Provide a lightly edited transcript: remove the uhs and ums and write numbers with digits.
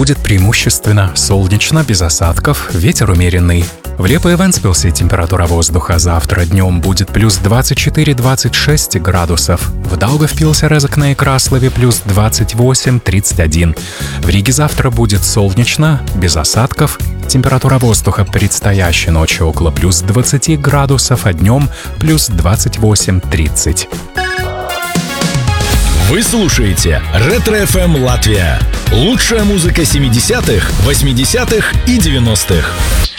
будет преимущественно солнечно, без осадков, ветер умеренный. В Лепо и Вентспилсе температура воздуха завтра днем будет плюс 24-26 градусов. В Даугавпилсе, Резекне и Краслове плюс 28-31. В Риге завтра будет солнечно, без осадков. Температура воздуха предстоящей ночью около плюс 20 градусов, а днем плюс 28-30. Вы слушаете Ретро-ФМ Латвия. Лучшая музыка 70-х, 80-х и 90-х.